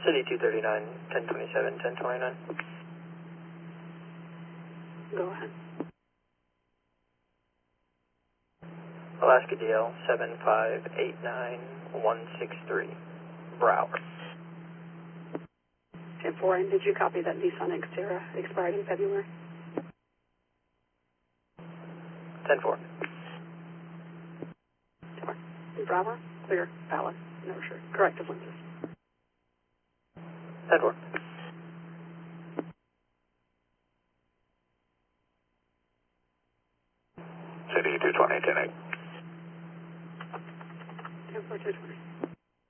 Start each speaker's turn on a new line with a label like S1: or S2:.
S1: City 239, 1027, 1029.
S2: Go ahead.
S1: Alaska DL 7589163, Broward.
S2: 10-4, and did you copy that Nissan Xterra expired in February?
S1: 10-4.
S2: Driver, clear, valid, no sure. Corrective lenses.
S1: 10-4.
S3: City 220, 10-8.
S2: 10-4, 220.